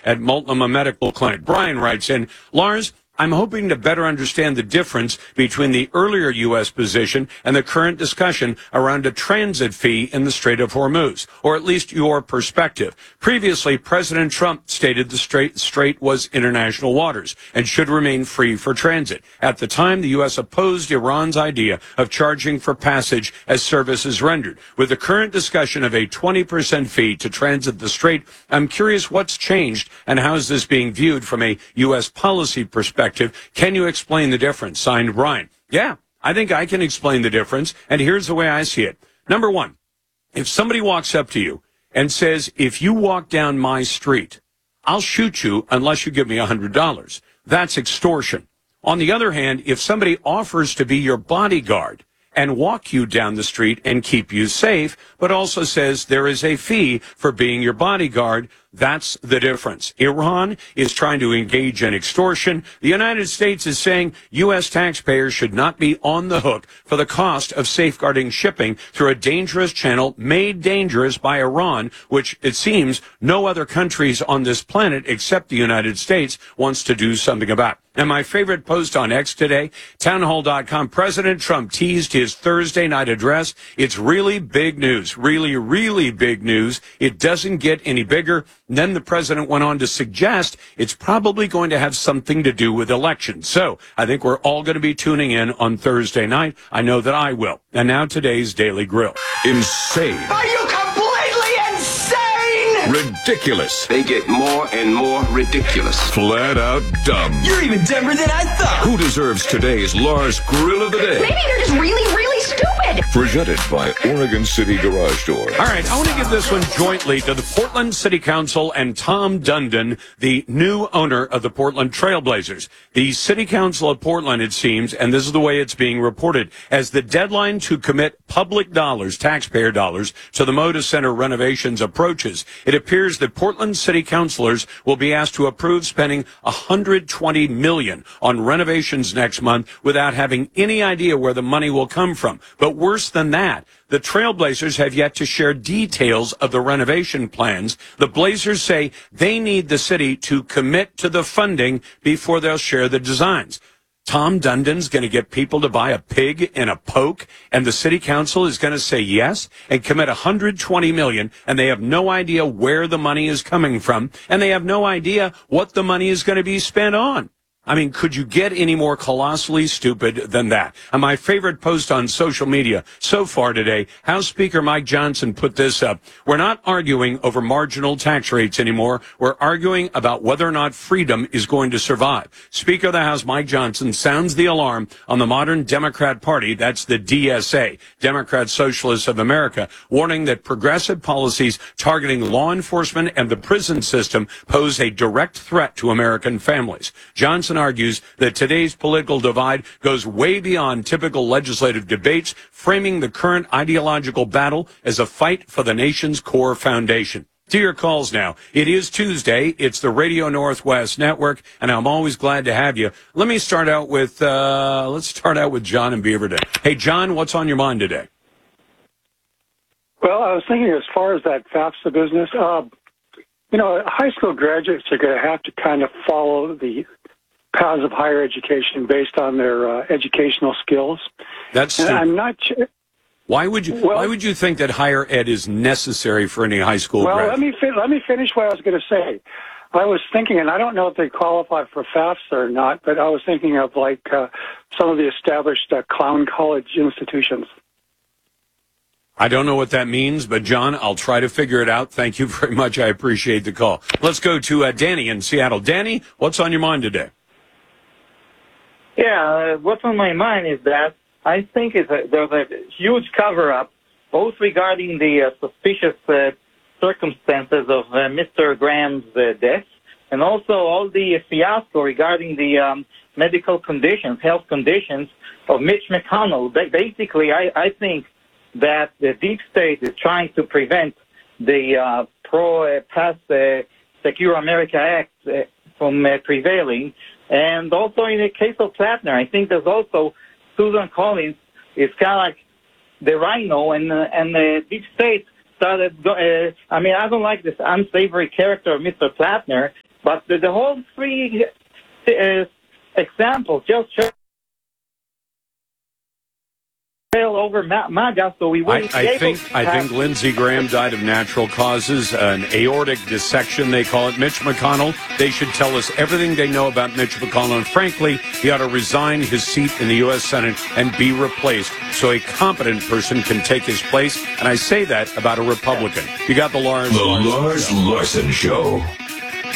at Multnomah Medical Clinic. Brian writes in, Lars, I'm hoping to better understand the difference between the earlier U.S. position and the current discussion around a transit fee in the Strait of Hormuz, or at least your perspective. Previously, President Trump stated the strait was international waters and should remain free for transit. At the time, the U.S. opposed Iran's idea of charging for passage as services rendered. With the current discussion of a 20% fee to transit the strait, I'm curious what's changed and how is this being viewed from a U.S. policy perspective. Can you explain the difference? Signed, Brian. Yeah, I think I can explain the difference, and here's the way I see it. Number one, if somebody walks up to you and says, if you walk down my street, I'll shoot you unless you give me $100. That's extortion. On the other hand, if somebody offers to be your bodyguard and walk you down the street and keep you safe, but also says there is a fee for being your bodyguard, that's the difference. Iran is trying to engage in extortion. The United States is saying U.S. taxpayers should not be on the hook for the cost of safeguarding shipping through a dangerous channel made dangerous by Iran, which it seems no other countries on this planet except the United States wants to do something about. And my favorite post on X today, townhall.com, President Trump teased his Thursday night address. It's really big news, really, really big news. It doesn't get any bigger. And then the president went on to suggest it's probably going to have something to do with elections. So I think we're all going to be tuning in on Thursday night. I know that I will. And now today's Daily Grill. Insane. Are you completely insane? Ridiculous. They get more and more ridiculous. Flat out dumb. You're even dumber than I thought. Who deserves today's Lars Grill of the Day? Maybe they're just really, really stupid. Presented by Oregon City Garage Door. All right, I want to give this one jointly to the Portland City Council and Tom Dundon, the new owner of the Portland Trailblazers. The City Council of Portland, it seems, and this is the way it's being reported, as the deadline to commit public dollars, taxpayer dollars, to the Moda Center renovations approaches. It appears that Portland City Councilors will be asked to approve spending $120 million on renovations next month without having any idea where the money will come from. But worse than that, the Trailblazers have yet to share details of the renovation plans. The Blazers say they need the city to commit to the funding before they'll share the designs. Tom Dundon's going to get people to buy a pig in a poke, and the city council is going to say yes and commit $120 million, and they have no idea where the money is coming from, and they have no idea what the money is going to be spent on. I mean, could you get any more colossally stupid than that? And my favorite post on social media so far today, House Speaker Mike Johnson put this up. We're not arguing over marginal tax rates anymore. We're arguing about whether or not freedom is going to survive. Speaker of the House Mike Johnson sounds the alarm on the modern Democrat Party, that's the DSA, Democrat Socialists of America, warning that progressive policies targeting law enforcement and the prison system pose a direct threat to American families. Johnson argues that today's political divide goes way beyond typical legislative debates, framing the current ideological battle as a fight for the nation's core foundation. To your calls now. It is Tuesday. It's the Radio Northwest Network, and I'm always glad to have you. Let me start out with John in Beaverton. Hey, John, what's on your mind today? Well, I was thinking as far as that FAFSA business, high school graduates are going to have to kind of follow the paths of higher education based on their educational skills. That's and I'm not sure. Why would you think that higher ed is necessary for any high school graduate? Let me finish what I was going to say. I was thinking, and I don't know if they qualify for FAFSA or not, but I was thinking of some of the established clown college institutions. I don't know what that means, but John, I'll try to figure it out. Thank you very much. I appreciate the call. Let's go to Danny in Seattle. Danny, what's on your mind today? Yeah, what's on my mind is that I think there's a huge cover-up, both regarding the suspicious circumstances of Mr. Graham's death, and also all the fiasco regarding the medical conditions, health conditions of Mitch McConnell. Basically, I think that the deep state is trying to prevent the pro-pass Secure America Act from prevailing. And also in the case of Plattner, I think there's also Susan Collins is kind of like the rhino, and the deep state started. I don't like this unsavory character of Mr. Plattner, But the whole three examples just show over MAGA, so we wouldn't be able to I think Lindsey Graham died of natural causes, an aortic dissection, they call it. Mitch McConnell, they should tell us everything they know about Mitch McConnell, and frankly, he ought to resign his seat in the U.S. Senate and be replaced so a competent person can take his place, and I say that about a Republican. You got the Lars Larson Show.